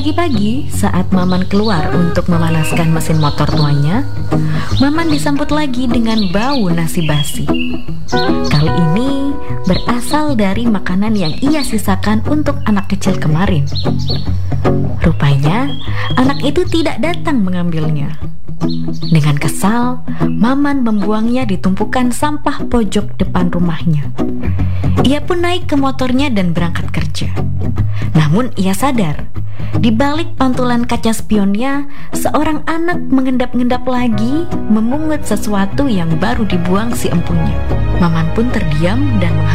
Pagi-pagi saat Maman keluar untuk memanaskan mesin motor tuanya, Maman disambut lagi dengan bau nasi basi. Kali ini berasal dari makanan yang ia sisakan untuk anak kecil kemarin. Rupanya anak itu tidak datang mengambilnya. Dengan kesal, Maman membuangnya di tumpukan sampah pojok depan rumahnya. Ia pun naik ke motornya dan berangkat kerja. Namun ia sadar, di balik pantulan kaca spionnya, seorang anak mengendap-endap lagi memungut sesuatu yang baru dibuang si empunya. Maman pun terdiam dan